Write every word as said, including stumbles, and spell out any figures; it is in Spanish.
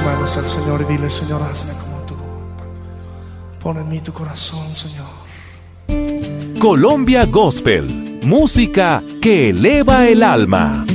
manos al Señor y dile: Señor, hazme como tú. Pon en mí tu corazón, Señor. Colombia Gospel, música que eleva el alma.